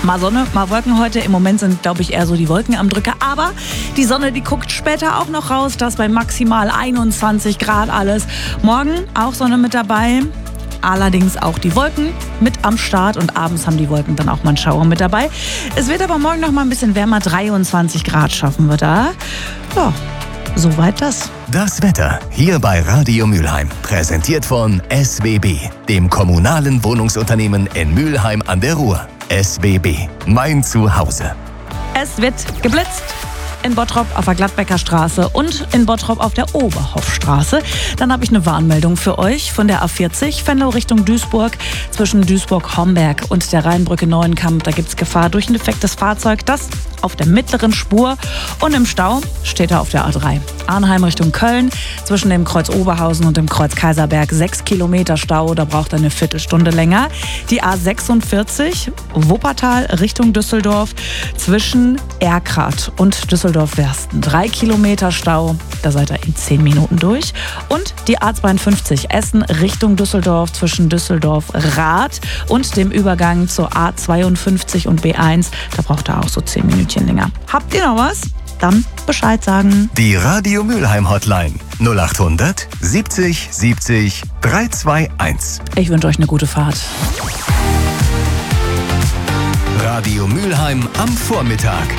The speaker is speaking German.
Mal Sonne, mal Wolken heute. Im Moment sind, glaube ich, eher so die Wolken am Drücker. Aber die Sonne, die guckt später auch noch raus. Das bei maximal 21 Grad alles. Morgen auch Sonne mit dabei. Allerdings auch die Wolken mit am Start. Und abends haben die Wolken dann auch mal einen Schauer mit dabei. Es wird aber morgen noch mal ein bisschen wärmer. 23 Grad schaffen wir da. Ja, soweit das. Das Wetter hier bei Radio Mülheim. Präsentiert von SWB, dem kommunalen Wohnungsunternehmen in Mülheim an der Ruhr. SWB, mein Zuhause. Es wird geblitzt. In Bottrop auf der Gladbecker Straße und in Bottrop auf der Oberhoffstraße. Dann habe ich eine Warnmeldung für euch von der A40 Venlo Richtung Duisburg. Zwischen Duisburg-Homberg und der Rheinbrücke Neuenkamp. Da gibt es Gefahr durch ein defektes Fahrzeug, das auf der mittleren Spur und im Stau steht er auf der A3. Arnheim Richtung Köln, zwischen dem Kreuz Oberhausen und dem Kreuz Kaiserberg 6 Kilometer Stau, da braucht er eine Viertelstunde länger. Die A46 Wuppertal Richtung Düsseldorf, zwischen Erkrath und Düsseldorf-Wersten 3 Kilometer Stau, da seid ihr in 10 Minuten durch. Und die A52 Essen Richtung Düsseldorf, zwischen Düsseldorf-Rath und dem Übergang zur A52 und B1, da braucht er auch so 10 Minütchen länger. Habt ihr noch was? Dann Bescheid sagen. Die Radio Mülheim Hotline 0800 70 70 321. Ich wünsche euch eine gute Fahrt. Radio Mülheim am Vormittag.